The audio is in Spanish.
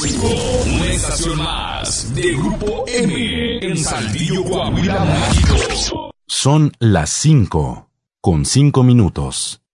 105.5, una estación más de Grupo M en Saltillo, Coahuila, México. Son las 5:05.